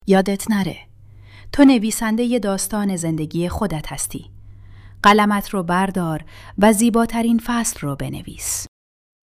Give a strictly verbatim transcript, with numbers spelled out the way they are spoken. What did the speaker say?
یادت نره. تو نویسنده ی داستان زندگی خودت هستی. قلمت رو بردار و زیباترین فصل رو بنویس.